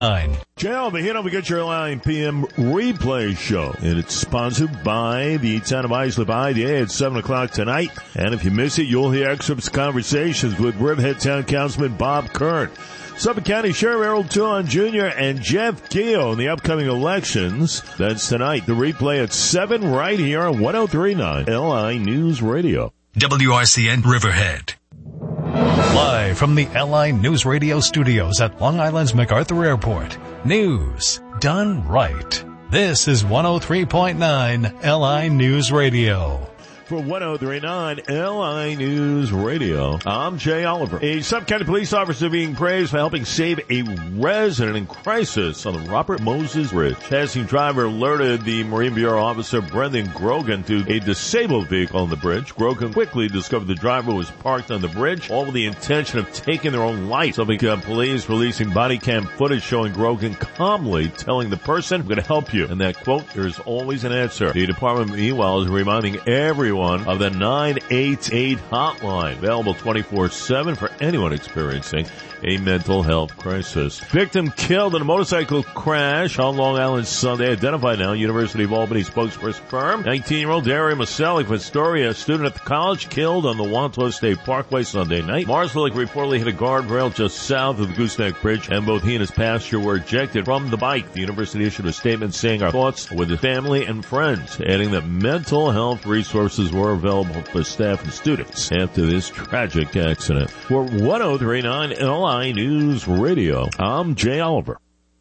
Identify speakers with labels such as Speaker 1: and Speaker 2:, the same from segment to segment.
Speaker 1: Jay Oliver here. We get your 9 p.m. replay show, and it's sponsored by the town of Islip IDA at 7 o'clock tonight. And if you miss it, you'll hear excerpts of conversations with Riverhead Town Councilman Bob Kern, Suffolk County Sheriff Errol Tuon Jr., and Jeff Keogh in the upcoming elections. That's tonight. The replay at 7 right here on 103.9 LI News Radio.
Speaker 2: WRCN Riverhead. Live from the LI News Radio studios at Long Island's MacArthur Airport. News done right. This is 103.9 LI News Radio.
Speaker 1: For 103.9 LI News Radio, I'm Jay Oliver. A Suffolk County police officer being praised for helping save a resident in crisis on the Robert Moses Bridge. Passing driver alerted the Marine Bureau officer Brendan Grogan to a disabled vehicle on the bridge. Grogan quickly discovered the driver was parked on the bridge, all with the intention of taking their own life. Suffolk police releasing body cam footage showing Grogan calmly telling the person, "I'm going to help you." And that quote, "There's always an answer." The department, meanwhile, is reminding everyone of the 988 hotline, available 24/7 for anyone experiencing a mental health crisis. Victim killed in a motorcycle crash on Long Island Sunday. Identified now, University of Albany spokesperson firm. 19-year-old Daria Maselli of Astoria, student at the college, killed on the Wanto State Parkway Sunday night. Marsville reportedly hit a guardrail just south of the Gooseneck Bridge, and both he and his passenger were ejected from the bike. The university issued a statement saying, "Our thoughts with his family and friends," adding that mental health resources were available for staff and students after this tragic accident. For 103.9 LI News Radio, I'm Jay Oliver.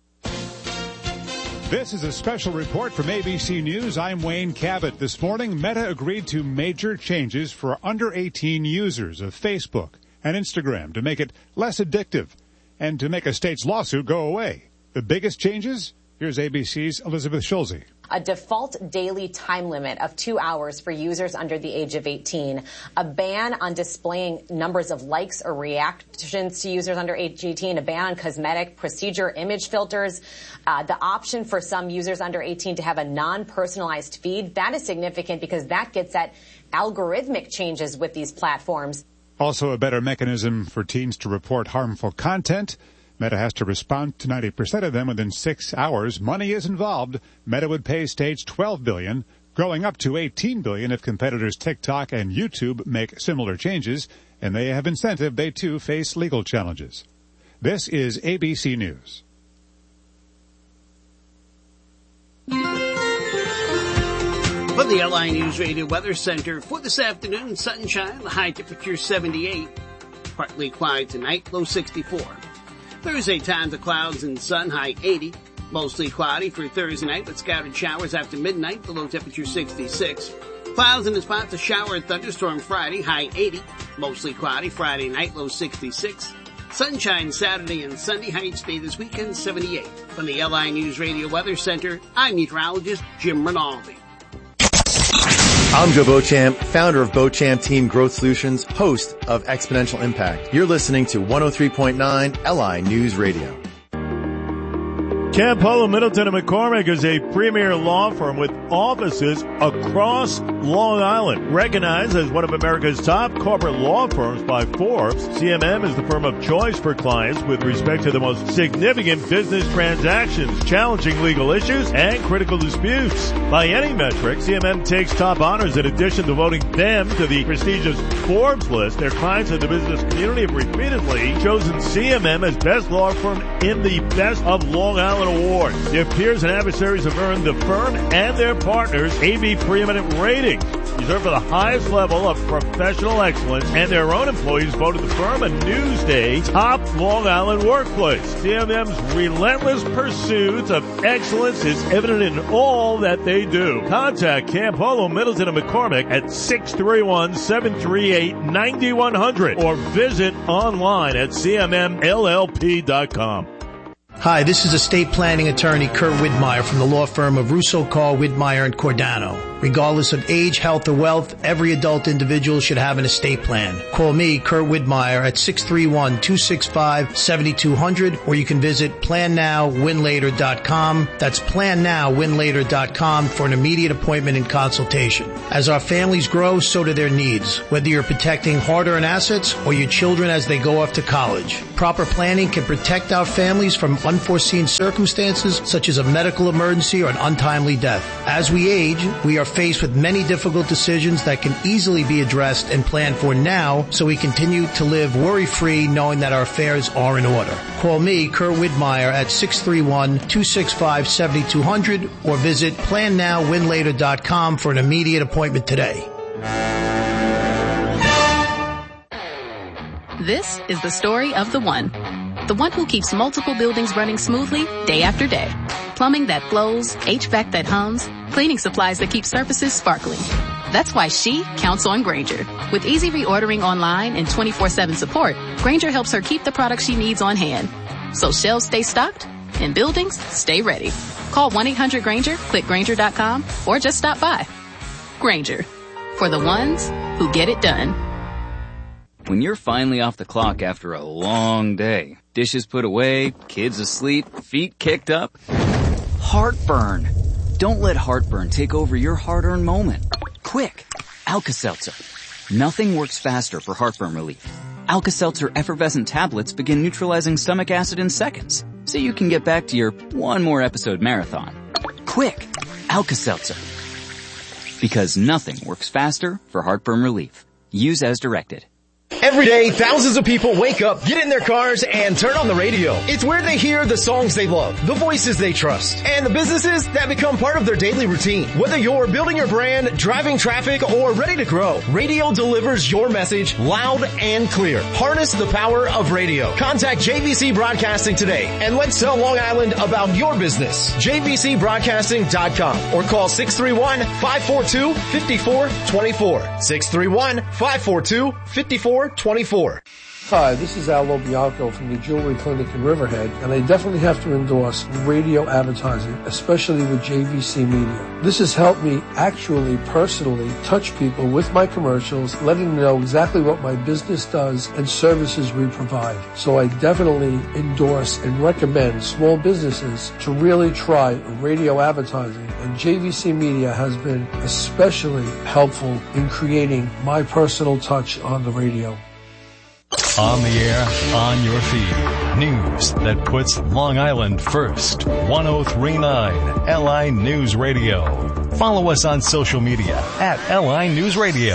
Speaker 3: This is a special report from ABC News. I'm Wayne Cabot. This morning, Meta agreed to major changes for under 18 users of Facebook and Instagram to make it less addictive and to make a state's lawsuit go away. The biggest changes? Here's ABC's Elizabeth Schulze.
Speaker 4: A default daily time limit of 2 hours for users under the age of 18, a ban on displaying numbers of likes or reactions to users under age 18, a ban on cosmetic procedure image filters, the option for some users under 18 to have a non-personalized feed. That is significant because that gets at algorithmic changes with these platforms.
Speaker 3: Also, a better mechanism for teens to report harmful content. Meta has to respond to 90% of them within 6 hours. Money is involved. Meta would pay stage $12 billion, growing up to $18 billion if competitors TikTok and YouTube make similar changes, and they have incentive. They, too, face legal challenges. This is ABC News.
Speaker 5: For the LI News Radio Weather Center, for this afternoon, sunshine, the high temperature 78. Partly quiet tonight, low 64. Thursday, times of clouds and sun, high 80. Mostly cloudy for Thursday night with scattered showers after midnight, the low temperature 66. Clouds in the spots of shower and thunderstorm Friday, high 80. Mostly cloudy Friday night, low 66. Sunshine Saturday and Sunday, high stay this weekend, 78. From the LI News Radio Weather Center, I'm meteorologist Jim Rinaldi.
Speaker 6: I'm Joe Beauchamp, founder of Beauchamp Team Growth Solutions, host of Exponential Impact. You're listening to 103.9 LI News Radio.
Speaker 1: Campolo, Middleton & McCormick is a premier law firm with offices across Long Island. Recognized as one of America's top corporate law firms by Forbes, CMM is the firm of choice for clients with respect to the most significant business transactions, challenging legal issues, and critical disputes. By any metric, CMM takes top honors in addition to voting them to the prestigious Forbes list. Their clients in the business community have repeatedly chosen CMM as best law firm in the Best of Long Island Award. Their peers and adversaries have earned the firm and their partners AB preeminent ratings, reserved for the highest level of professional excellence, and their own employees voted the firm a Newsday top Long Island workplace. CMM's relentless pursuit of excellence is evident in all that they do. Contact Campolo, Middleton & McCormick at 631-738-9100 or visit online at cmmllp.com.
Speaker 7: Hi, this is estate planning attorney Kurt Widmeyer from the law firm of Russo, Carr, Widmeyer & Cordano. Regardless of age, health, or wealth, every adult individual should have an estate plan. Call me, Kurt Widmeyer, at 631-265-7200, or you can visit PlanNowWinLater.com. That's PlanNowWinLater.com for an immediate appointment and consultation. As our families grow, so do their needs, whether you're protecting hard-earned assets or your children as they go off to college. Proper planning can protect our families from unforeseen circumstances such as a medical emergency or an untimely death. As we age, we are faced with many difficult decisions that can easily be addressed and planned for now, so we continue to live worry-free knowing that our affairs are in order. Call me, Kurt Widmeyer, at 631-265-7200 or visit PlanNowWinLater.com for an immediate appointment today.
Speaker 8: This is the story of the one who keeps multiple buildings running smoothly day after day. Plumbing that flows, HVAC that hums, cleaning supplies that keep surfaces sparkling. That's why she counts on Grainger. With easy reordering online and 24/7 support, Grainger helps her keep the products she needs on hand. So shelves stay stocked and buildings stay ready. Call 1-800-GRAINGER, click Grainger.com, or just stop by. Grainger, for the ones who get it done.
Speaker 9: When you're finally off the clock after a long day, dishes put away, kids asleep, feet kicked up, heartburn. Don't let heartburn take over your hard-earned moment. Quick, Alka-Seltzer. Nothing works faster for heartburn relief. Alka-Seltzer effervescent tablets begin neutralizing stomach acid in seconds, so you can get back to your one more episode marathon. Quick, Alka-Seltzer. Because nothing works faster for heartburn relief. Use as directed.
Speaker 10: Every day, thousands of people wake up, get in their cars, and turn on the radio. It's where they hear the songs they love, the voices they trust, and the businesses that become part of their daily routine. Whether you're building your brand, driving traffic, or ready to grow, radio delivers your message loud and clear. Harness the power of radio. Contact JVC Broadcasting today, and let's tell Long Island about your business. JVCBroadcasting.com or call 631-542-5424. 631-542-5424.
Speaker 11: Hi, this is Al Lobianco from the Jewelry Clinic in Riverhead, and I definitely have to endorse radio advertising, especially with JVC Media. This has helped me actually personally touch people with my commercials, letting them know exactly what my business does and services we provide. So I definitely endorse and recommend small businesses to really try radio advertising, and JVC Media has been especially helpful in creating my personal touch on the radio.
Speaker 2: On the air, on your feed. News that puts Long Island first. 103.9 LI News Radio. Follow us on social media at LI News Radio.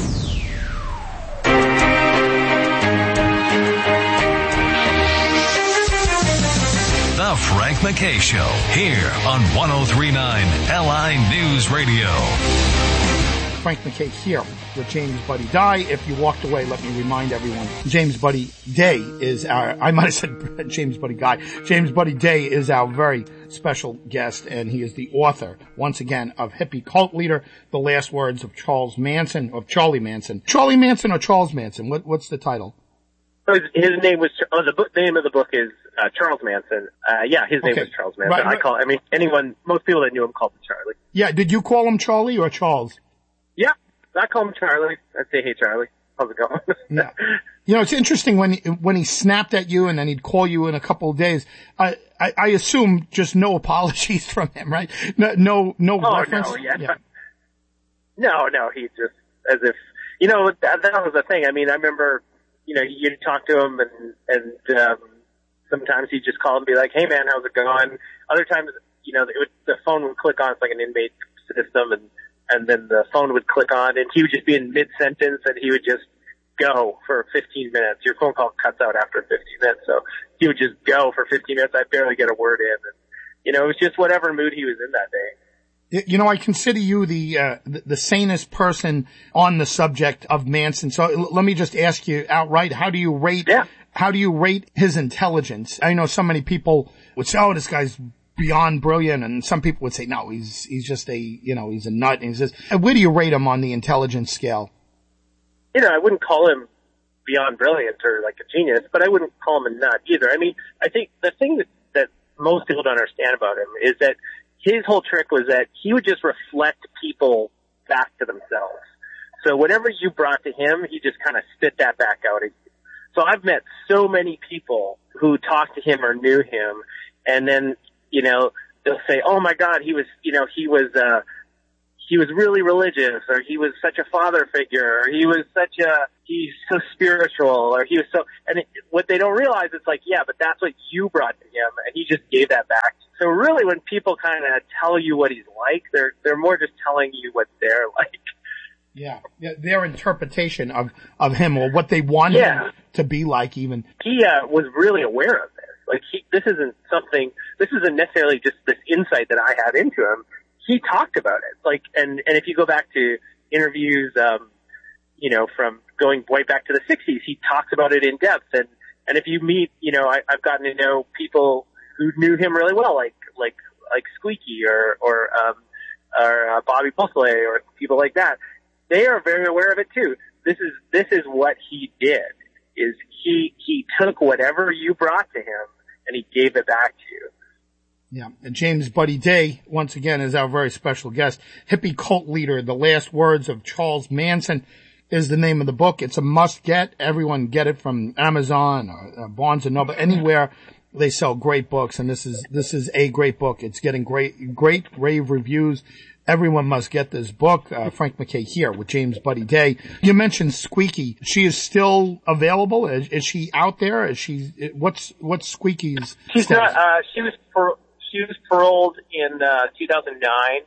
Speaker 2: The Frank McKay Show, here on 103.9 LI News Radio.
Speaker 12: Frank McKay here with James Buddy Dye. If you walked away, let me remind everyone, James Buddy Day is our, I might have said James Buddy Guy. James Buddy Day is our very special guest, and he is the author, once again, of Hippie Cult Leader, The Last Words of Charlie Manson. Charlie Manson or Charles Manson? What's the title?
Speaker 13: His name was, the name of the book is Charles Manson. His name was Charles Manson. Right. Most people that knew him called him Charlie.
Speaker 12: Yeah, did you call him Charlie or Charles?
Speaker 13: Yeah, I call him Charlie. I'd say, hey, Charlie, how's it going?
Speaker 12: Yeah. You know, it's interesting when he snapped at you and then he'd call you in a couple of days. I assume just no apologies from him, right? No reference.
Speaker 13: No, he just, as if, that was the thing. I mean, I remember, you'd talk to him and sometimes he'd just call and be like, hey man, how's it going? Other times, the phone would click on, it's like an inmate system, and then the phone would click on, and he would just be in mid-sentence, and he would just go for 15 minutes. Your phone call cuts out after 15 minutes, so he would just go for 15 minutes. I'd barely get a word in. And, it was just whatever mood he was in that day.
Speaker 12: I consider you the sanest person on the subject of Manson. So let me just ask you outright, how do you rate his intelligence? I know so many people would say, oh, this guy's beyond brilliant, and some people would say, no, he's just he's a nut. And where do you rate him on the intelligence scale?
Speaker 13: I wouldn't call him beyond brilliant or like a genius, but I wouldn't call him a nut either. I mean, I think the thing that most people don't understand about him is that his whole trick was that he would just reflect people back to themselves. So whatever you brought to him, he just kind of spit that back out at you. So I've met so many people who talked to him or knew him, and then, you know, they'll say, oh my God, he was really religious, or he was such a father figure, or he's so spiritual, or he was so, and what they don't realize is like, yeah, but that's what you brought to him, and he just gave that back. So really when people kind of tell you what he's like, they're more just telling you what they're like.
Speaker 12: Yeah, their interpretation of him, or what they want him to be like even. He
Speaker 13: was really aware of this. Like, this isn't necessarily just this insight that I had into him. He talked about it. Like, and if you go back to interviews, you know, from going way back to the 60s, he talks about it in depth. And if you meet, you know, I've gotten to know people who knew him really well, like Squeaky or Bobby Beausoleil or people like that. They are very aware of it too. This is what he did, is he took whatever you brought to him and he gave it back to you.
Speaker 12: Yeah, and James Buddy Day, once again, is our very special guest. Hippie cult leader, The Last Words of Charles Manson is the name of the book. It's a must-get. Everyone get it from Amazon or Barnes & Noble, anywhere they sell great books, and this is a great book. It's getting great rave reviews. Everyone must get this book. Frank McKay here with James Buddy Day. You mentioned Squeaky. She is still available? Is she out there? What's Squeaky's
Speaker 13: She's
Speaker 12: status?
Speaker 13: not, she was paroled in 2009,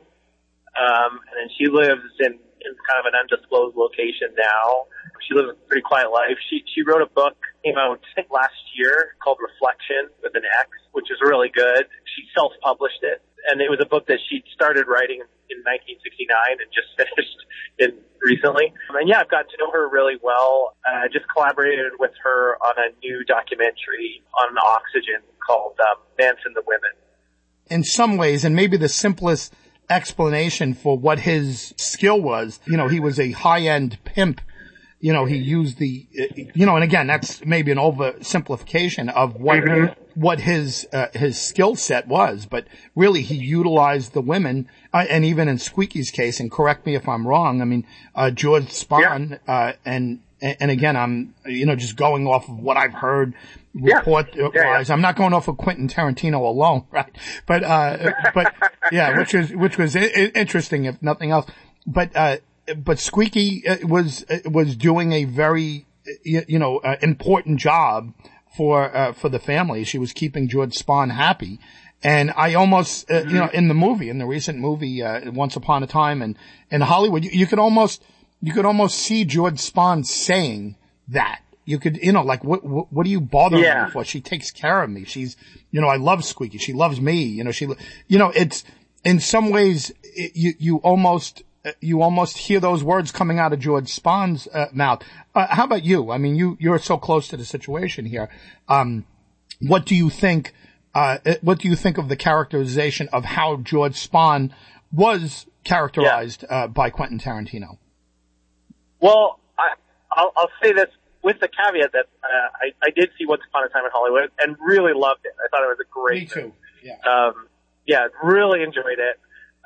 Speaker 13: and then she lives in kind of an undisclosed location now. She lives a pretty quiet life. She wrote a book, came out I think last year, called Reflection with an X, which is really good. She self-published it, and it was a book that she started writing in 1969 and just finished recently. And yeah, I've gotten to know her really well. I just collaborated with her on a new documentary on Oxygen called Manson the Women.
Speaker 12: In some ways, and maybe the simplest explanation for what his skill was, you know, he was a high-end pimp. You know, he used and again, that's maybe an oversimplification of what his skill set was, but really he utilized the women, and even in Squeaky's case, and correct me if I'm wrong, I mean, George Spahn, and again, I'm, you know, just going off of what I've heard report-wise. I'm not going off of Quentin Tarantino alone, right? But yeah, which was interesting if nothing else. But Squeaky was doing a very, important job for the family. She was keeping George Spahn happy. And I almost, in the recent movie, Once Upon a Time in Hollywood, you could almost see George Spahn saying that. You could, like, what are you bothering me for? She takes care of me. She's, I love Squeaky. She loves me. It's, in some ways, you almost hear those words coming out of George Spahn's mouth. How about you? I mean, you're so close to the situation here. What do you think of the characterization of how George Spahn was characterized by Quentin Tarantino?
Speaker 13: Well, I'll say this with the caveat that I did see Once Upon a Time in Hollywood and really loved it. I thought it was a great
Speaker 12: movie. Me
Speaker 13: too. Yeah. Really enjoyed it.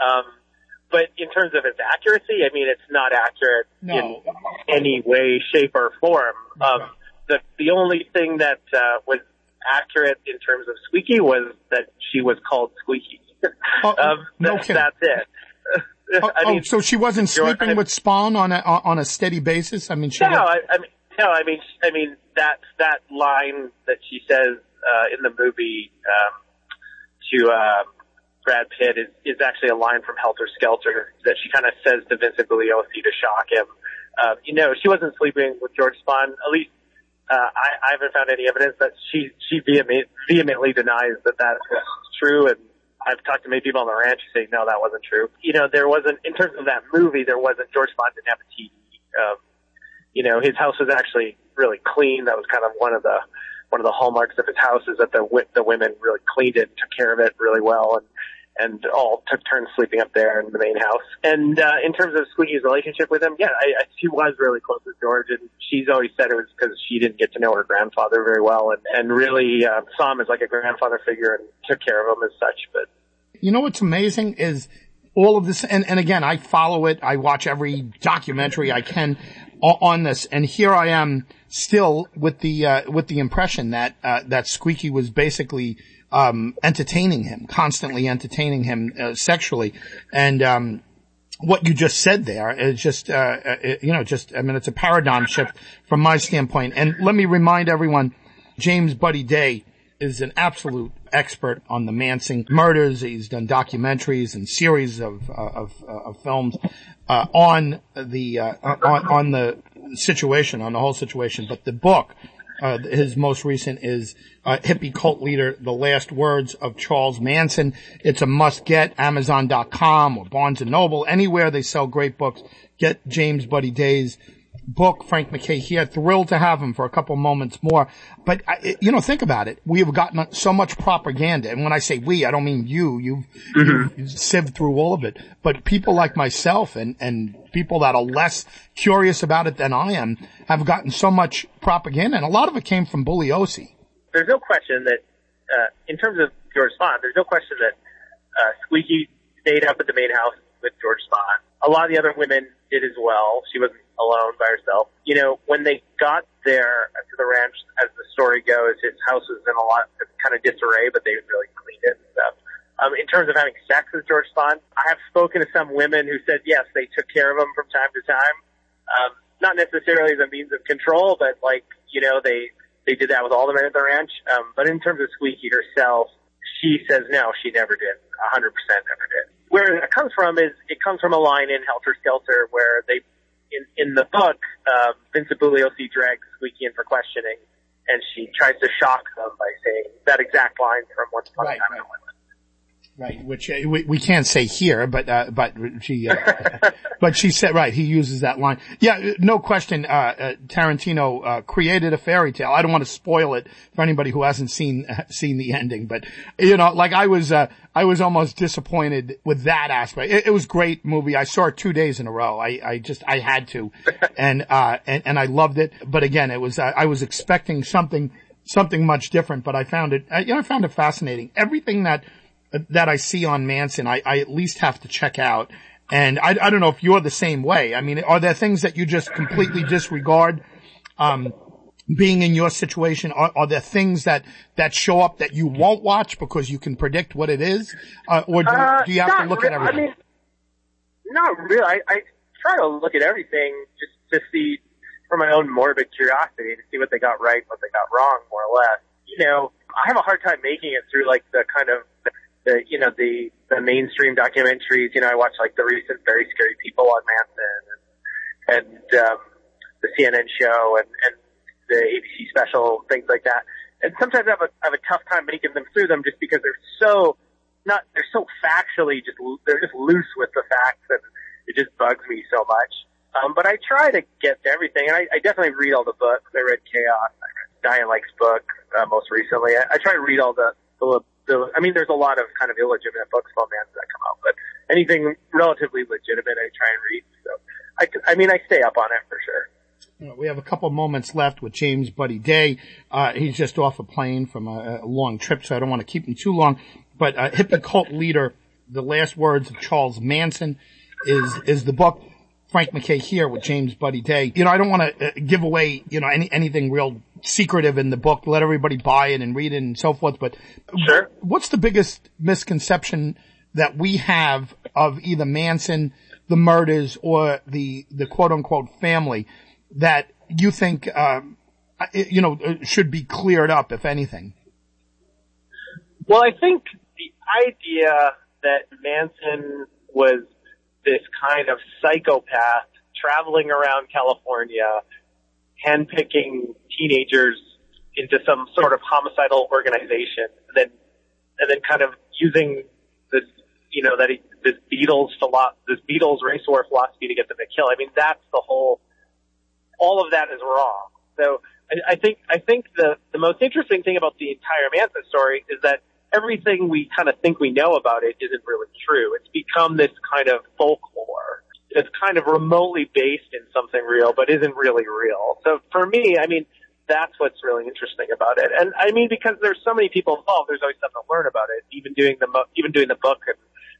Speaker 13: But in terms of its accuracy, I mean, it's not accurate in any way, shape, or form. The only thing that was accurate in terms of Squeaky was that she was called Squeaky.
Speaker 12: No kidding.
Speaker 13: That's it. I mean,
Speaker 12: so she wasn't sleeping with Spahn on a steady basis? I mean,
Speaker 13: I mean that line that she says in the movie to Brad Pitt is actually a line from Helter Skelter that she kind of says to Vincent Bugliosi to shock him. She wasn't sleeping with George Spahn. At least I haven't found any evidence that she vehemently denies that that's true. And I've talked to many people on the ranch who say no, that wasn't true. There wasn't, in terms of that movie, George Spahn didn't have a TV. His house was actually really clean. That was kind of one of the hallmarks of his house is that the women really cleaned it, took care of it really well, and all took turns sleeping up there in the main house. And in terms of Squeaky's relationship with him, she was really close with George, and she's always said it was because she didn't get to know her grandfather very well, and really saw him as like a grandfather figure and took care of him as such. But
Speaker 12: you know what's amazing is all of this, and again, I follow it. I watch every documentary I can on this, and here I am still with the impression that Squeaky was basically entertaining him, constantly entertaining him sexually, and what you just said there is just it's a paradigm shift from my standpoint. And let me remind everyone, James Buddy Day is an absolute expert on the Manson murders. He's done documentaries and series of films on the situation, on the whole situation. But the book, his most recent, is Hippie Cult Leader: The Last Words of Charles Manson. It's a must-get. Amazon.com or Barnes & Noble, anywhere they sell great books. Get James Buddy Day's book. Frank McKay here. Thrilled to have him for a couple moments more. But, think about it. We have gotten so much propaganda. And when I say we, I don't mean you. You've sieved through all of it. But people like myself and people that are less curious about it than I am have gotten so much propaganda. And a lot of it came from Bugliosi.
Speaker 13: There's no question that, in terms of George Spahn, there's no question that Squeaky stayed up at the main house with George Spahn. A lot of the other women did as well. She wasn't alone by herself. When they got there to the ranch, as the story goes, his house was in a lot of kind of disarray, but they really cleaned it and stuff. In terms of having sex with George Spahn, I have spoken to some women who said, yes, they took care of him from time to time. Not necessarily as a means of control, but they did that with all the men at the ranch. But in terms of Squeaky herself, she says no, she never did. 100% never did. Where it comes from is, it comes from a line in Helter Skelter where they, in the book, Vincent Bugliosi drags Squeaky in for questioning, and she tries to shock them by saying that exact line from Once Upon a Time in Hollywood.
Speaker 12: Right, which we can't say here, but she said, right, he uses that line. Yeah, no question, Tarantino, created a fairy tale. I don't want to spoil it for anybody who hasn't seen the ending, but, I was almost disappointed with that aspect. It was a great movie. I saw it 2 days in a row. I had to. And I loved it. But again, it was, I was expecting something much different, but I found it fascinating. Everything that I see on Manson, I at least have to check out. And I don't know if you're the same way. I mean, are there things that you just completely disregard, being in your situation? Are there things that show up that you won't watch because you can predict what it is? Or do you have to look at everything?
Speaker 13: Not really. I try to look at everything just to see, for my own morbid curiosity, to see what they got right, what they got wrong, more or less. I have a hard time making it through the kind of the mainstream documentaries. I watch the recent Very Scary People on Manson and the CNN show and the ABC special, things like that. And sometimes I have a tough time making them through them just because they're so factually they're just loose with the facts, and it just bugs me so much. But I try to get to everything, and I definitely read all the books. I read Chaos. I read Diane Lake's book most recently. I try to read all there's a lot of kind of illegitimate books about Manson that come out, but anything relatively legitimate I try and read. So I stay up on it for sure.
Speaker 12: We have a couple moments left with James Buddy Day. He's just off a plane from a long trip, so I don't want to keep him too long. But Hippie Cult Leader: The Last Words of Charles Manson is the book. Frank McKay here with James Buddy Day. I don't want to give away, anything real secretive in the book. Let everybody buy it and read it and so forth. But
Speaker 13: sure.
Speaker 12: What's the biggest misconception that we have of either Manson, the murders, or the quote unquote family that you think, should be cleared up, if anything?
Speaker 13: Well, I think the idea that Manson was this kind of psychopath traveling around California, handpicking teenagers into some sort of homicidal organization, and then kind of using this, this Beatles race war philosophy to get them to kill. I mean, that's all of that is wrong. So I think the most interesting thing about the entire Manson story is that everything we kind of think we know about it isn't really true. It's become this kind of folklore. It's kind of remotely based in something real, but isn't really real. So for me, that's what's really interesting about it. And because there's so many people involved, there's always something to learn about it. Even doing the book and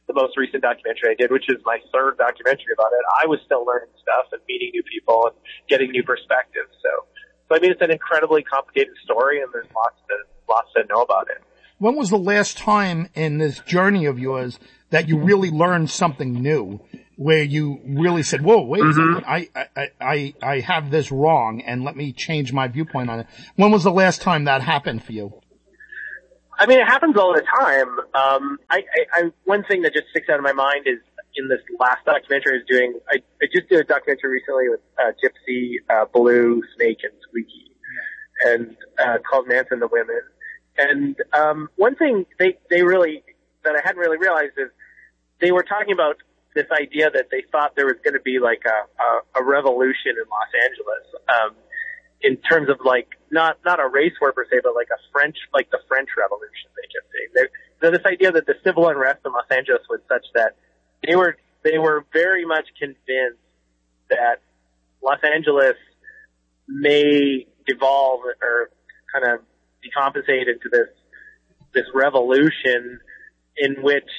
Speaker 13: the most recent documentary I did, which is my third documentary about it, I was still learning stuff and meeting new people and getting new perspectives. So I mean, it's an incredibly complicated story, and there's lots to know about it.
Speaker 12: When was the last time in this journey of yours that you really learned something new, where you really said, whoa, wait a second, I have this wrong, and let me change my viewpoint on it? When was the last time that happened for you?
Speaker 13: I mean, it happens all the time. One thing that just sticks out of my mind is in this last documentary I was doing, I just did a documentary recently with Gypsy, Blue, Snake, and Squeaky, and called Manson the Women. And one thing they really, that I hadn't really realized is they were talking about this idea that they thought there was going to be like a revolution in Los Angeles, in terms of like, not a race war per se, but like the French Revolution, they kept saying. There's this idea that the civil unrest in Los Angeles was such that they were very much convinced that Los Angeles may devolve or kind of decompensate into this revolution in which,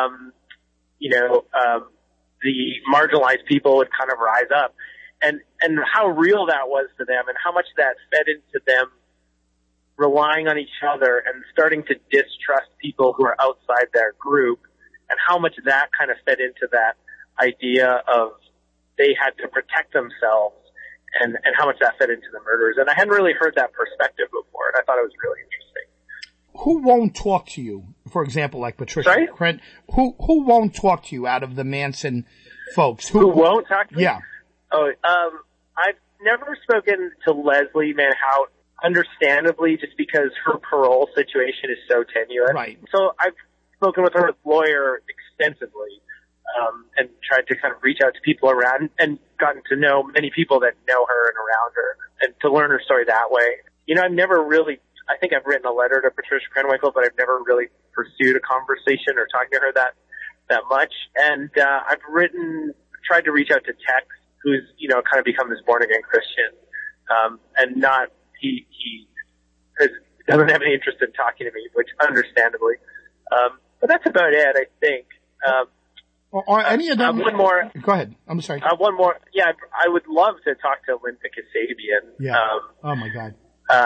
Speaker 13: the marginalized people would kind of rise up. And how real that was to them, and how much that fed into them relying on each other and starting to distrust people who are outside their group, and how much that kind of fed into that idea of they had to protect themselves, and how much that fed into the murders. And I hadn't really heard that perspective before, and I thought it was really interesting.
Speaker 12: Who won't talk to you? For example, like Patricia Krent. Who won't talk to you out of the Manson folks? Who
Speaker 13: won't talk to me?
Speaker 12: Yeah.
Speaker 13: Oh, I've never spoken to Leslie Mann-Hout, understandably, just because her parole situation is so tenuous.
Speaker 12: Right.
Speaker 13: So I've spoken with her lawyer extensively, and tried to kind of reach out to people around, and gotten to know many people that know her and around her, and to learn her story that way. I've never really, I think I've written a letter to Patricia Krenwinkel, but I've never really pursued a conversation or talked to her that much. And I've tried to reach out to Tex, who's, kind of become this born-again Christian, and he doesn't have any interest in talking to me, which understandably. But that's about it, I think.
Speaker 12: Are any of them...
Speaker 13: one more.
Speaker 12: Go ahead. I'm sorry.
Speaker 13: One more. Yeah, I would love to talk to Linda Kasabian.
Speaker 12: Yeah. Oh my God.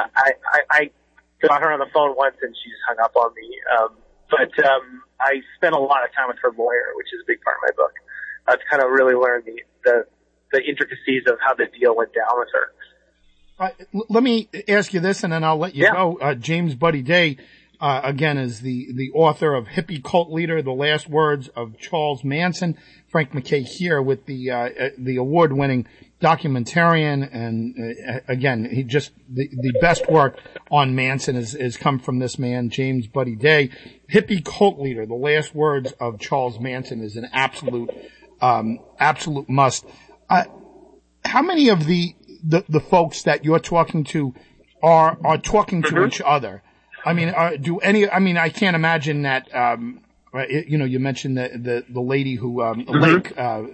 Speaker 13: I got her on the phone once and she just hung up on me. But I spent a lot of time with her lawyer, which is a big part of my book. To kind of really learn the intricacies of how the deal went down with her.
Speaker 12: Let me ask you this, and then I'll let you go. James Buddy Day, again, is the author of Hippie Cult Leader, The Last Words of Charles Manson. Frank McKay here with the award-winning documentarian, and again, he just the best work on Manson has come from this man, James Buddy Day. Hippie Cult Leader, The Last Words of Charles Manson is an absolute must. How many of the folks that you're talking to are talking to each other? I mean, I can't imagine that, you mentioned the lady who, Lake,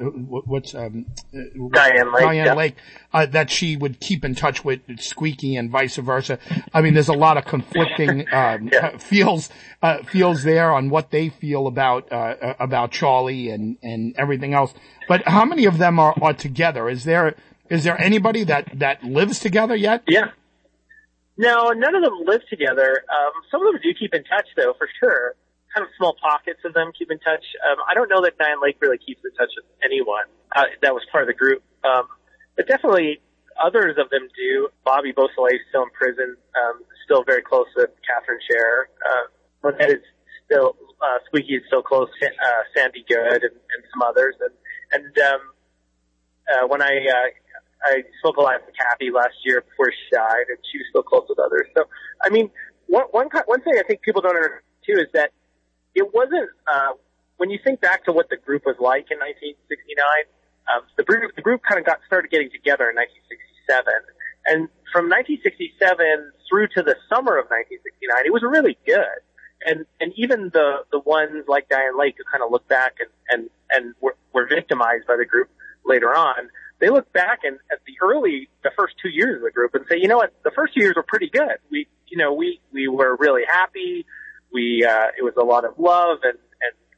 Speaker 12: Diane Lake, that she would keep in touch with Squeaky and vice versa. I mean, there's a lot of conflicting, feels there on what they feel about Charlie and everything else. But how many of them are together? Is there anybody that lives together yet?
Speaker 13: Yeah. No, none of them live together. Some of them do keep in touch, though, for sure. Kind of small pockets of them keep in touch. I don't know that Diane Lake really keeps in touch with anyone that was part of the group. But definitely others of them do. Bobby Beausoleil is still in prison, still very close with Catherine Scher. Lynette is still, Squeaky is still close to Sandy Good and some others. And when I spoke a lot with Kathy last year before she died, and she was still close with others. So, I mean, one thing I think people don't understand too is that it wasn't, when you think back to what the group was like in 1969, the group kind of started getting together in 1967. And from 1967 through to the summer of 1969, it was really good. And even the ones like Diane Lake who kind of look back and were victimized by the group later on, they look back at the first 2 years of the group and say, you know what, the first 2 years were pretty good. We were really happy. It was a lot of love and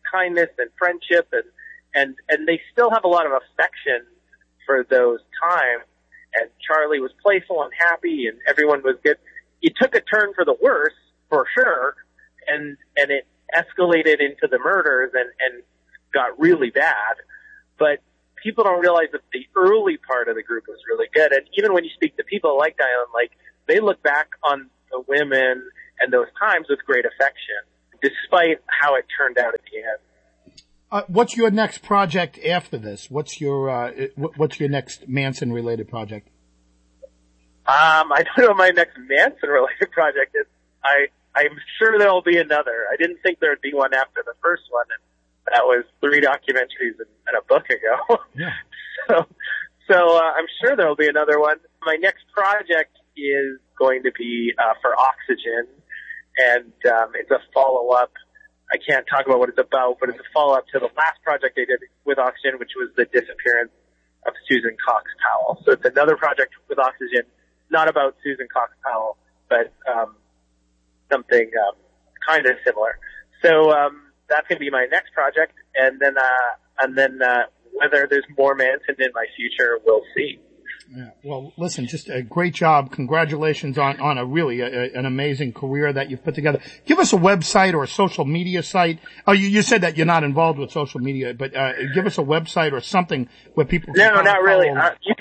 Speaker 13: kindness and friendship, and they still have a lot of affection for those times. And Charlie was playful and happy, and everyone was good. It took a turn for the worse, for sure, and it escalated into the murders and got really bad. But people don't realize that the early part of the group was really good. And even when you speak to people like Diane, like, they look back on the women and those times with great affection, despite how it turned out at the end.
Speaker 12: What's your next project after this? What's your next Manson-related project?
Speaker 13: I don't know what my next Manson-related project is. I'm sure there'll be another. I didn't think there'd be one after the first one, and that was 3 documentaries and a book ago. Yeah. So I'm sure there'll be another one. My next project is going to be for Oxygen, and it's a follow-up. I can't talk about what it's about, but it's a follow-up to the last project I did with Oxygen, which was the disappearance of Susan Cox Powell. So it's another project with Oxygen, not about Susan Cox Powell, but something kind of similar. So that's going to be my next project, and then whether there's more Manson in my future, we'll see.
Speaker 12: Yeah. Well, listen, just a great job. Congratulations on a really an amazing career that you've put together. Give us a website or a social media site. Oh, you said that you're not involved with social media, but give us a website or something where people can
Speaker 13: No, not really.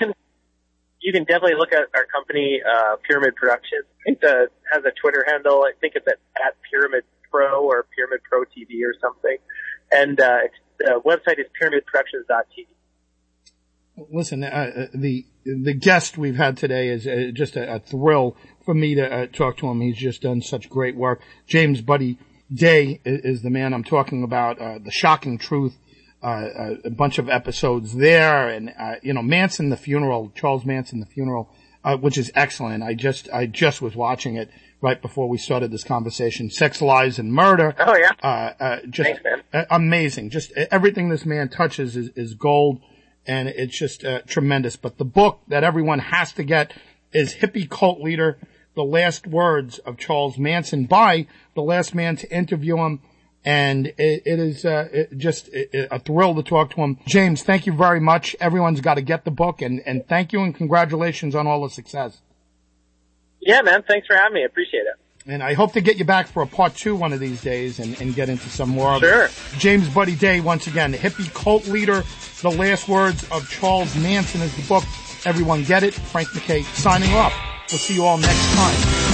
Speaker 13: You can definitely look at our company, Pyramid Productions. I think that has a Twitter handle. I think it's at Pyramid Pro or Pyramid Pro TV or something. And the website is pyramidproductions.tv.
Speaker 12: Listen, the guest we've had today is just a thrill for me to talk to him. He's just done such great work. James Buddy Day is the man I'm talking about. The Shocking Truth, a bunch of episodes there, and Manson the Funeral, Charles Manson the Funeral, which is excellent. I just was watching it right before we started this conversation. Sex, Lies, and Murder.
Speaker 13: Oh yeah.
Speaker 12: Just
Speaker 13: thanks,
Speaker 12: amazing. Just everything this man touches is gold. And it's just tremendous. But the book that everyone has to get is Hippie Cult Leader, The Last Words of Charles Manson, by the last man to interview him. And it is just a thrill to talk to him. James, thank you very much. Everyone's got to get the book. And thank you and congratulations on all the success.
Speaker 13: Yeah, man. Thanks for having me. I appreciate it.
Speaker 12: And I hope to get you back for a part 2 one of these days and get into some more of
Speaker 13: it.
Speaker 12: James Buddy Day, once again, Hippie Cult Leader, The Last Words of Charles Manson is the book. Everyone get it. Frank McKay signing off. We'll see you all next time.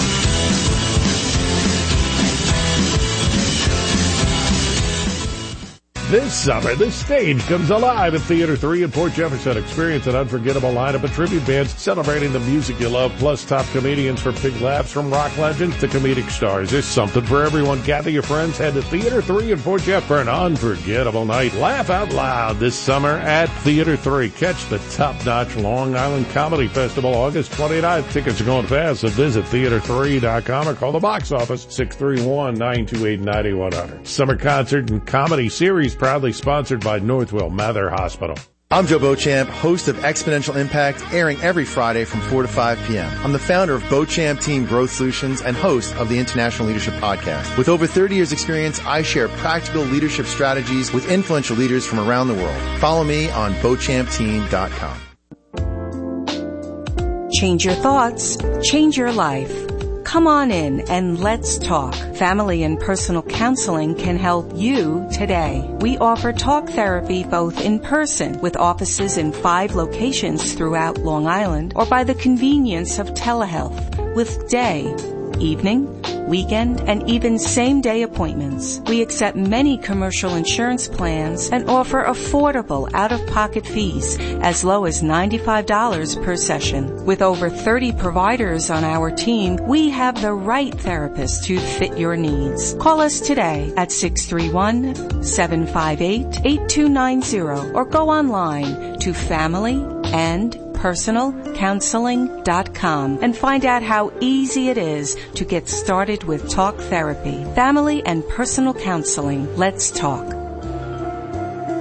Speaker 1: This summer, the stage comes alive at Theater 3 in Port Jefferson. Experience an unforgettable lineup of tribute bands celebrating the music you love, plus top comedians for big laughs from rock legends to comedic stars. There's something for everyone. Gather your friends. Head to Theater 3 in Port Jeff for an unforgettable night. Laugh out loud this summer at Theater 3. Catch the top-notch Long Island Comedy Festival August 29th. Tickets are going fast, so visit theater3.com or call the box office 631-928-9100. Summer concert and comedy series proudly sponsored by Northwell Mather Hospital.
Speaker 6: I'm Joe Beauchamp, host of Exponential Impact, airing every Friday from 4 to 5 p.m. I'm the founder of Beauchamp Team Growth Solutions and host of the International Leadership Podcast. With over 30 years experience, I share practical leadership strategies with influential leaders from around the world. Follow me on BeauchampTeam.com.
Speaker 14: Change your thoughts, change your life. Come on in and let's talk. Family and personal counseling can help you today. We offer talk therapy both in person with offices in 5 locations throughout Long Island or by the convenience of telehealth with day, evening, weekend, and even same-day appointments. We accept many commercial insurance plans and offer affordable out-of-pocket fees as low as $95 per session. With over 30 providers on our team, we have the right therapist to fit your needs. Call us today at 631-758-8290 or go online to familyandpersonalcounseling.com and find out how easy it is to get started with talk therapy. Family and personal counseling. Let's talk.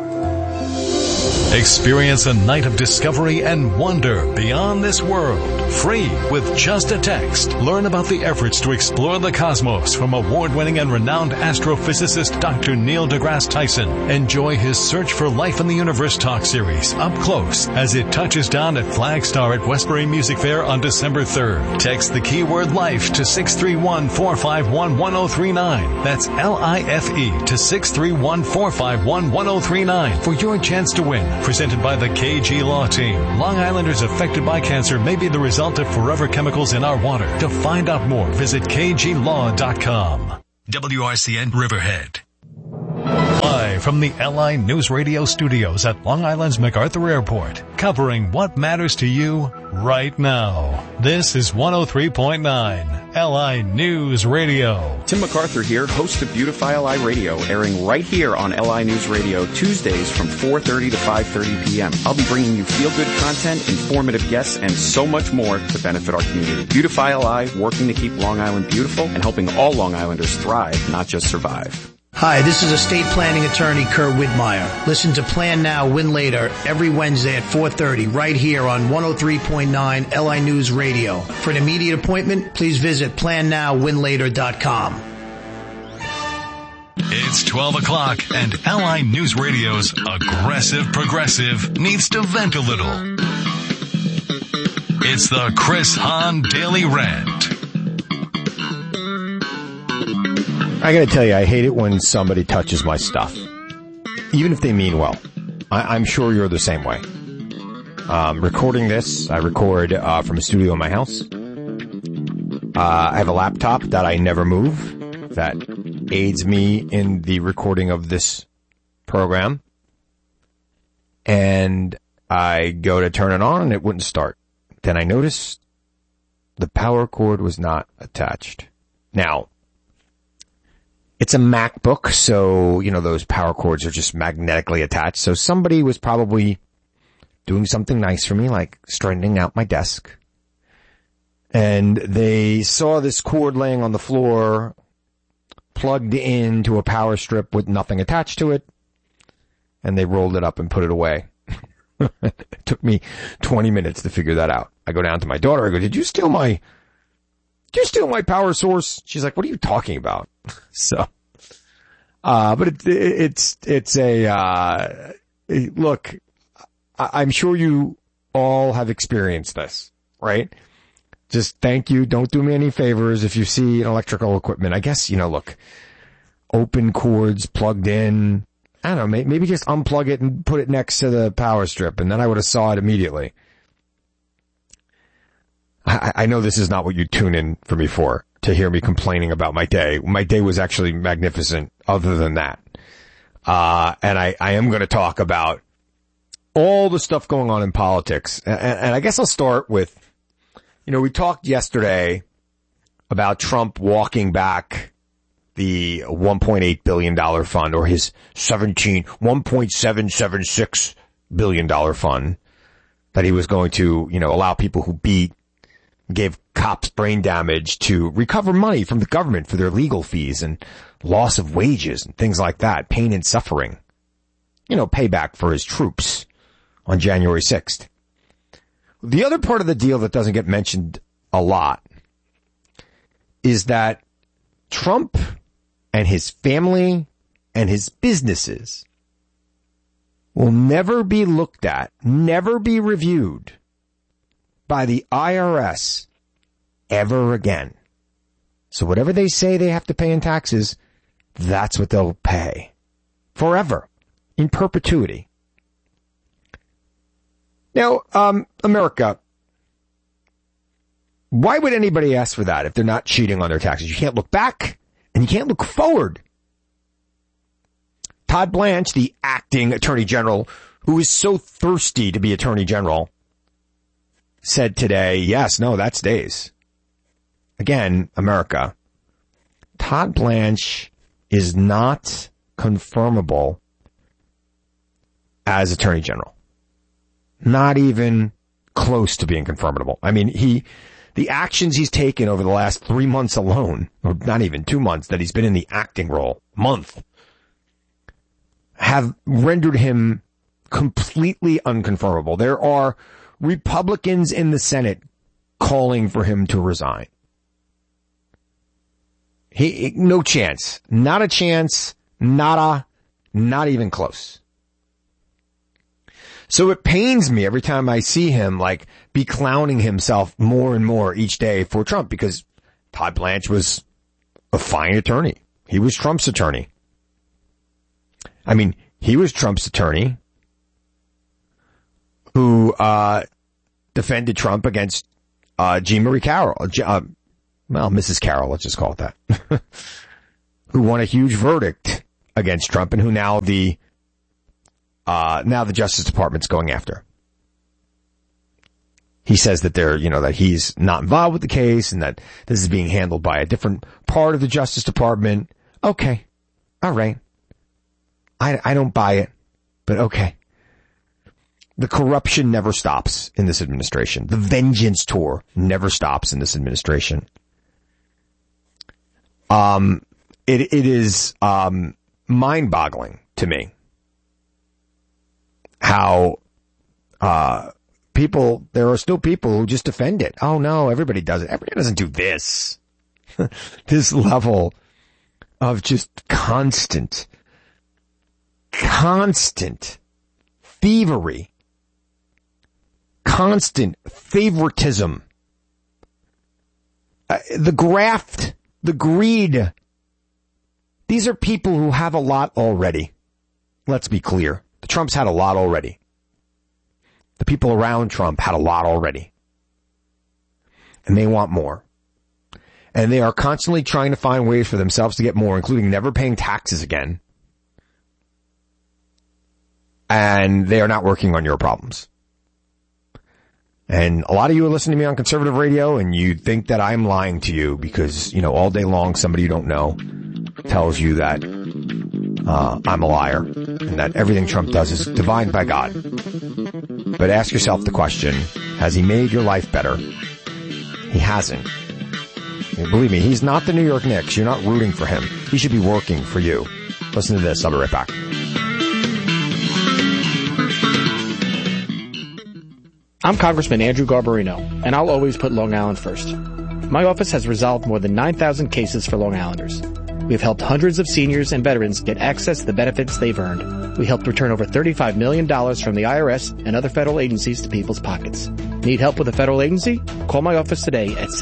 Speaker 2: Experience a night of discovery and wonder beyond this world. free with just a text. Learn about the efforts to explore the cosmos from award-winning and renowned astrophysicist Dr. Neil deGrasse Tyson. Enjoy his Search for Life in the Universe talk series up close as it touches down at Flagstar at Westbury Music Fair on December 3rd. Text the keyword LIFE to 631-451-1039. That's LIFE to 631-451-1039 for your chance to win. Presented by the KG Law Team. Long Islanders affected by cancer may be the result of forever chemicals in our water. To find out more, visit kglaw.com. WRCN Riverhead. Live from the LI News Radio studios at Long Island's MacArthur Airport, covering what matters to you right now. This is 103.9 LI News Radio.
Speaker 15: Tim MacArthur here, host of Beautify LI Radio, airing right here on LI News Radio Tuesdays from 4:30 to 5:30 p.m. I'll be bringing you feel-good content, informative guests, and so much more to benefit our community. Beautify LI, working to keep Long Island beautiful and helping all Long Islanders thrive, not just survive.
Speaker 7: Hi, this is estate planning attorney Kurt Widmeyer. Listen to Plan Now, Win Later every Wednesday at 4:30 right here on 103.9 LI News Radio. For an immediate appointment, please visit plannowwinlater.com.
Speaker 2: It's 12 o'clock and LI News Radio's aggressive progressive needs to vent a little. It's the Chris Hahn Daily Rant.
Speaker 16: I gotta tell you, I hate it when somebody touches my stuff. Even if they mean well. I'm sure you're the same way. Recording this, I record from a studio in my house. I have a laptop that I never move that aids me in the recording of this program. And I go to turn it on and it wouldn't start. Then I noticed the power cord was not attached. Now, it's a MacBook, so, you know, those power cords are just magnetically attached. So somebody was probably doing something nice for me, like straightening out my desk. And they saw this cord laying on the floor, plugged into a power strip with nothing attached to it, and they rolled it up and put it away. It took me 20 minutes to figure that out. I go down to my daughter, I go, did you steal my power source? She's like, what are you talking about? So, but it's a, look, I'm sure you all have experienced this, right? Just thank you. Don't do me any favors if you see an electrical equipment. I guess, you know, look, open cords plugged in. I don't know, maybe just unplug it and put it next to the power strip, and then I would have saw it immediately. I know this is not what you tune in for me for, to hear me complaining about my day. My day was actually magnificent other than that. And I am going to talk about all the stuff going on in politics. And I guess I'll start with, you know, we talked yesterday about Trump walking back the $1.8 billion fund, or his $1.776 billion fund that he was going to, you know, allow people who gave cops brain damage to recover money from the government for their legal fees and loss of wages and things like that, pain and suffering. You know, payback for his troops on January 6th. The other part of the deal that doesn't get mentioned a lot is that Trump and his family and his businesses will never be looked at, never be reviewed by the IRS ever again. So whatever they say they have to pay in taxes, that's what they'll pay. Forever. In perpetuity. Now, America, why would anybody ask for that if they're not cheating on their taxes? You can't look back and you can't look forward. Todd Blanche, the acting Attorney General, who is so thirsty to be Attorney General, said today, yes, no, that stays. Again, America, Todd Blanche is not confirmable as Attorney General. Not even close to being confirmable. I mean, the actions he's taken over the last 3 months alone, or not even 2 months that he's been in the acting role, month, have rendered him completely unconfirmable. There are Republicans in the Senate calling for him to resign. No chance. Not a chance. Not even close. So it pains me every time I see him like be clowning himself more and more each day for Trump, because Todd Blanche was a fine attorney. He was Trump's attorney. I mean, he was Trump's attorney who defended Trump against Jean Marie Carroll. Mrs. Carroll, let's just call it that. Who won a huge verdict against Trump and who now the Justice Department's going after. He says that that he's not involved with the case and that this is being handled by a different part of the Justice Department. Okay. All right. I don't buy it, but okay. The corruption never stops in this administration. The vengeance tour never stops in this administration. It is mind-boggling to me how there are still people who just defend it. Oh no, everybody does it. Everybody doesn't do this. This level of just constant thievery, constant favoritism, the graft, the greed. These are people who have a lot already. Let's be clear. The Trumps had a lot already. The people around Trump had a lot already. And they want more. And they are constantly trying to find ways for themselves to get more, including never paying taxes again. And they are not working on your problems. And a lot of you are listening to me on conservative radio and you think that I'm lying to you because, all day long somebody you don't know tells you that I'm a liar and that everything Trump does is divined by God. But ask yourself the question, has he made your life better? He hasn't. Believe me, he's not the New York Knicks. You're not rooting for him. He should be working for you. Listen to this. I'll be right back.
Speaker 17: I'm Congressman Andrew Garbarino, and I'll always put Long Island first. My office has resolved more than 9,000 cases for Long Islanders. We've helped hundreds of seniors and veterans get access to the benefits they've earned. We helped return over $35 million from the IRS and other federal agencies to people's pockets. Need help with a federal agency? Call my office today at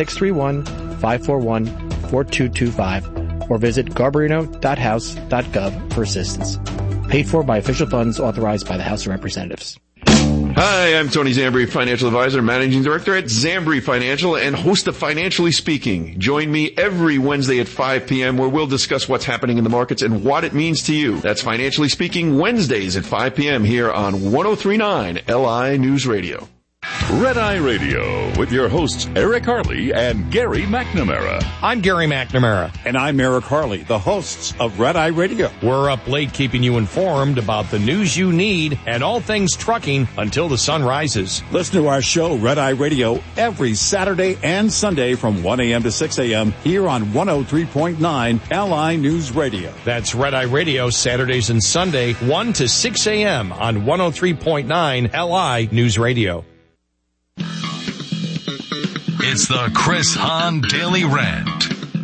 Speaker 17: 631-541-4225 or visit garbarino.house.gov for assistance. Paid for by official funds authorized by the House of Representatives.
Speaker 18: Hi, I'm Tony Zambri, Financial Advisor, Managing Director at Zambri Financial and host of Financially Speaking. Join me every Wednesday at 5 p.m. where we'll discuss what's happening in the markets and what it means to you. That's Financially Speaking Wednesdays at 5 p.m. here on 103.9 LI News Radio.
Speaker 19: Red Eye Radio with your hosts Eric Harley and Gary McNamara.
Speaker 20: I'm Gary McNamara.
Speaker 21: And I'm Eric Harley, the hosts of Red Eye Radio.
Speaker 20: We're up late keeping you informed about the news you need and all things trucking until the sun rises.
Speaker 21: Listen to our show, Red Eye Radio, every Saturday and Sunday from 1 a.m. to 6 a.m. here on 103.9 LI News Radio.
Speaker 20: That's Red Eye Radio, Saturdays and Sunday, 1 to 6 a.m. on 103.9 LI News Radio.
Speaker 2: It's the Chris Hahn Daily Rant.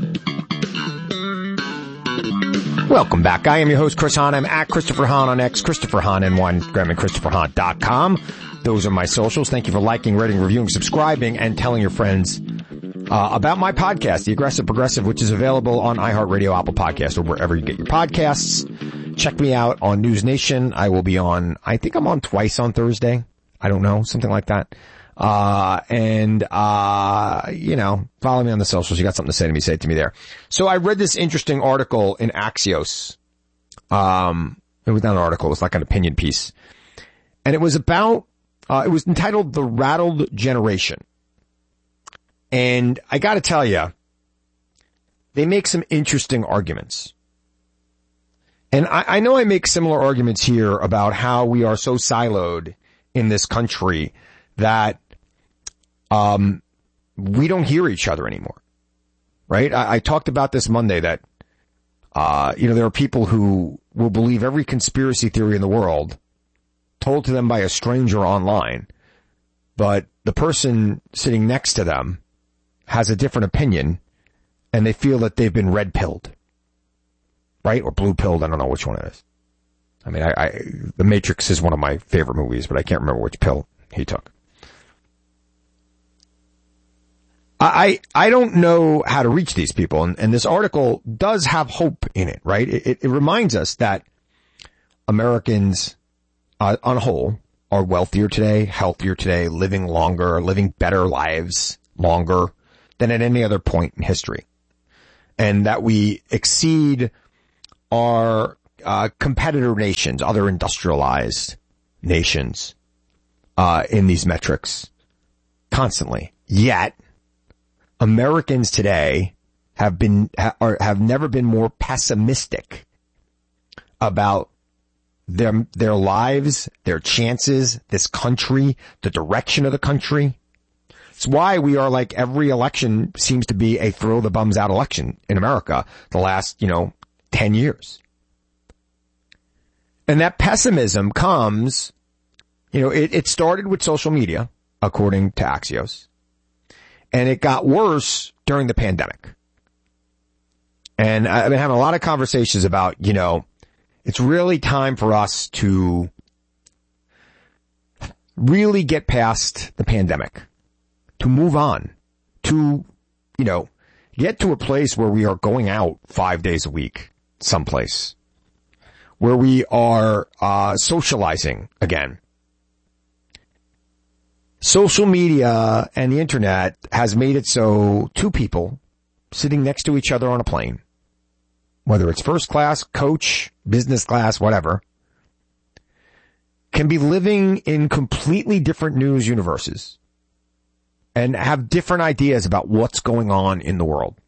Speaker 16: Welcome back. I am your host, Chris Hahn. I'm at Christopher Hahn on X, Christopher Hahn N1, Instagram, and ChristopherHahn.com. Those are my socials. Thank you for liking, rating, reviewing, subscribing, and telling your friends about my podcast, The Aggressive Progressive, which is available on iHeartRadio, Apple Podcasts, or wherever you get your podcasts. Check me out on News Nation. I will be on, I think I'm on twice on Thursday. I don't know, something like that. Follow me on the socials. You got something to say to me, say it to me there. So I read this interesting article in Axios. It was not an article. It was like an opinion piece. And it was about, it was entitled The Rattled Generation. And I gotta tell you, they make some interesting arguments. And I know I make similar arguments here about how we are so siloed in this country that we don't hear each other anymore, right? I talked about this Monday that, there are people who will believe every conspiracy theory in the world told to them by a stranger online, but the person sitting next to them has a different opinion and they feel that they've been red-pilled, right? Or blue-pilled. I don't know which one it is. I mean, The Matrix is one of my favorite movies, but I can't remember which pill he took. I don't know how to reach these people, and this article does have hope in it, right? It reminds us that Americans, on a whole, are wealthier today, healthier today, living longer, living better lives longer than at any other point in history. And that we exceed our competitor nations, other industrialized nations, in these metrics constantly. Yet, Americans today have never been more pessimistic about their lives, their chances, this country, the direction of the country. It's why we are like every election seems to be a throw the bums out election in America the last, 10 years. And that pessimism comes, it started with social media, according to Axios. And it got worse during the pandemic. And I've been having a lot of conversations about, it's really time for us to really get past the pandemic, to move on, to, get to a place where we are going out 5 days a week someplace, where we are socializing again. Social media and the internet has made it so two people sitting next to each other on a plane, whether it's first class, coach, business class, whatever, can be living in completely different news universes and have different ideas about what's going on in the world.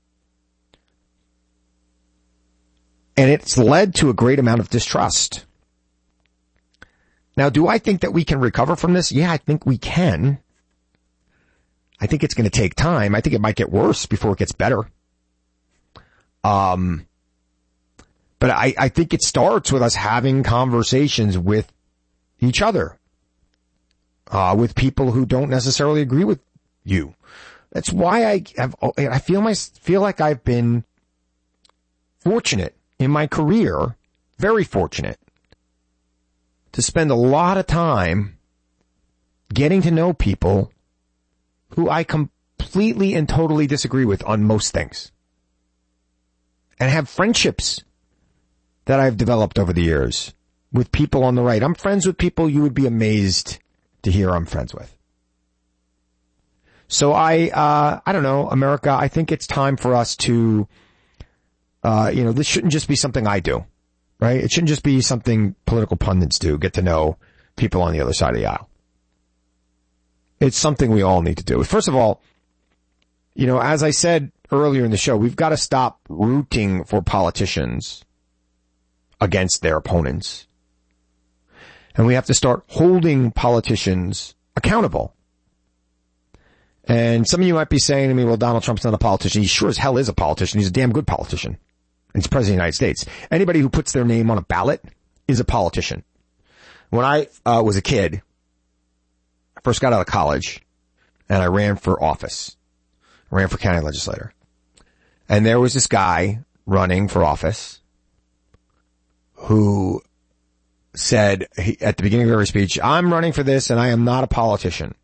Speaker 16: And it's led to a great amount of distrust. Now, do I think that we can recover from this? Yeah, I think we can. I think it's going to take time. I think it might get worse before it gets better. But I think it starts with us having conversations with each other, with people who don't necessarily agree with you. That's why I feel like I've been fortunate in my career, very fortunate, to spend a lot of time getting to know people who I completely and totally disagree with on most things. And have friendships that I've developed over the years with people on the right. I'm friends with people you would be amazed to hear I'm friends with. So I don't know, America, I think it's time for us to, this shouldn't just be something I do. Right? It shouldn't just be something political pundits do, get to know people on the other side of the aisle. It's something we all need to do. First of all, as I said earlier in the show, we've got to stop rooting for politicians against their opponents. And we have to start holding politicians accountable. And some of you might be saying to me, well, Donald Trump's not a politician. He sure as hell is a politician. He's a damn good politician. He's president of the United States. Anybody who puts their name on a ballot is a politician. When I was a kid, I first got out of college, and I ran for office. I ran for county legislator. And there was this guy running for office who said at the beginning of every speech, I'm running for this, and I am not a politician.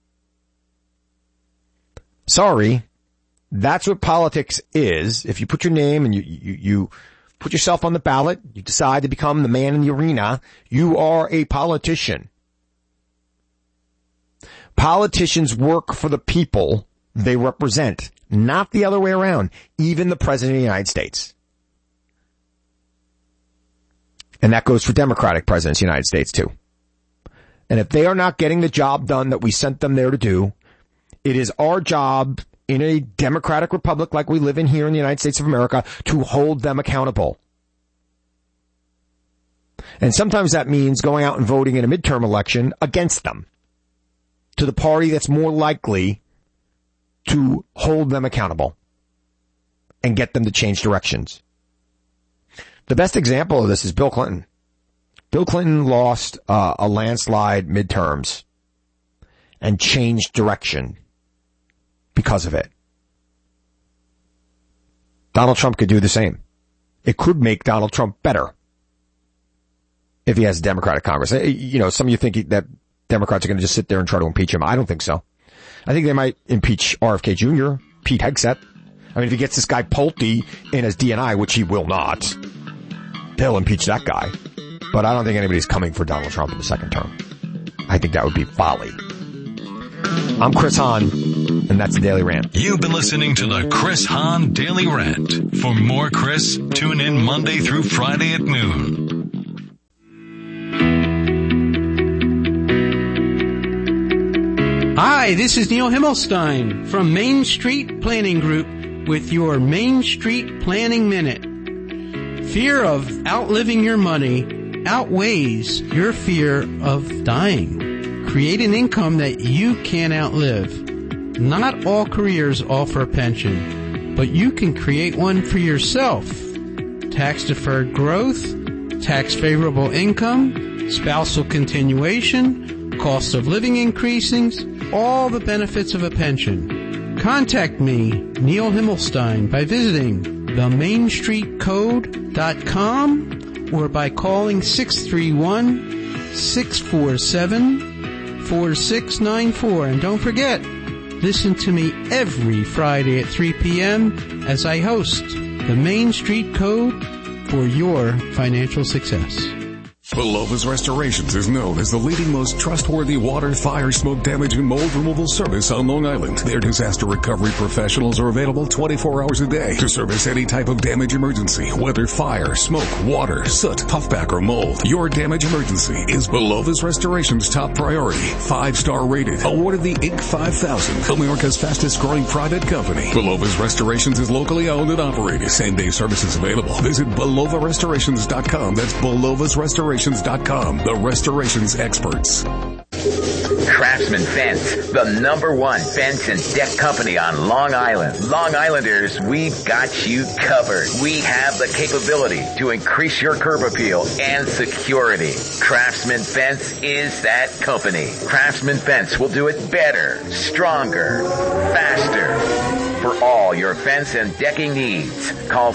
Speaker 16: Sorry. That's what politics is. If you put your name and you put yourself on the ballot, you decide to become the man in the arena, you are a politician. Politicians work for the people they represent, not the other way around, even the President of the United States. And that goes for Democratic presidents of the United States too. And if they are not getting the job done that we sent them there to do, it is our job in a democratic republic like we live in here in the United States of America to hold them accountable. And sometimes that means going out and voting in a midterm election against them, to the party that's more likely to hold them accountable and get them to change directions. The best example of this is Bill Clinton. Bill Clinton lost a landslide midterms. and change direction because of it. Donald Trump could do the same. It could make Donald Trump better if he has a Democratic Congress. You know, some of you think that Democrats are going to just sit there and try to impeach him. I don't think so. I think they might impeach RFK Jr., Pete Hegseth. I mean, if he gets this guy Pulte in as DNI, which he will not, they'll impeach that guy. But I don't think anybody's coming for Donald Trump in the second term. I think that would be folly. I'm Chris Hahn, and that's the Daily Rant.
Speaker 2: You've been listening to the Chris Hahn Daily Rant. For more Chris, tune in Monday through Friday at noon.
Speaker 4: Hi, this is Neil Himmelstein from Main Street Planning Group with your Main Street Planning Minute. Fear of outliving your money outweighs your fear of dying. Create an income that you can outlive. Not all careers offer a pension, but you can create one for yourself. Tax-deferred growth, tax-favorable income, spousal continuation, cost of living increasing, all the benefits of a pension. Contact me, Neil Himmelstein, by visiting themainstreetcode.com or by calling 631-647-4694. And don't forget, listen to me every Friday at 3 p.m. as I host the Main Street Code for your financial success.
Speaker 22: Belova's Restorations is known as the leading, most trustworthy water, fire, smoke damage, and mold removal service on Long Island. Their disaster recovery professionals are available 24 hours a day to service any type of damage emergency, whether fire, smoke, water, soot, puffback, or mold. Your damage emergency is Belova's Restorations' top priority. 5-star rated, awarded the Inc. 5000, America's fastest growing private company. Belova's Restorations is locally owned and operated. Same-day services available. Visit BelovaRestorations.com. That's Belova's Restorations.com, the restorations experts.
Speaker 23: Craftsman Fence, the #1 fence and deck company on Long Island. Long Islanders, we've got you covered. We have the capability to increase your curb appeal and security. Craftsman Fence is that company. Craftsman Fence will do it better, stronger, faster. For all your fence and decking needs, call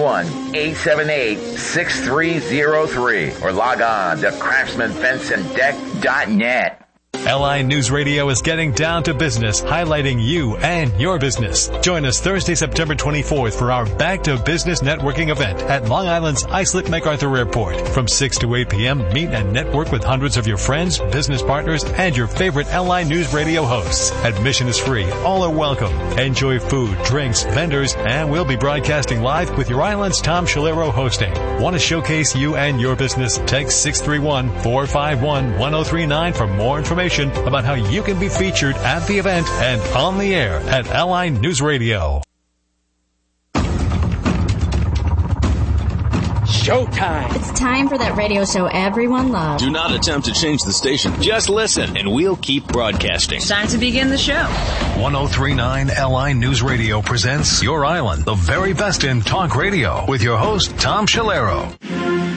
Speaker 23: 631-878-6303 or log on to craftsmanfenceanddeck.net.
Speaker 2: LI News Radio is getting down to business, highlighting you and your business. Join us Thursday, September 24th for our Back to Business networking event at Long Island's Islip MacArthur Airport. From 6 to 8 p.m., meet and network with hundreds of your friends, business partners, and your favorite LI News Radio hosts. Admission is free. All are welcome. Enjoy food, drinks, vendors, and we'll be broadcasting live with your island's Tom Shalero hosting. Want to showcase you and your business? Text 631-451-1039 for more information about how you can be featured at the event and on the air at LI News Radio.
Speaker 24: Showtime! It's time for that radio show everyone loves.
Speaker 25: Do not attempt to change the station. Just listen, and we'll keep broadcasting.
Speaker 24: Time to begin the show.
Speaker 2: 1039 LI News Radio presents Your Island, the very best in talk radio, with your host, Tom Shalero.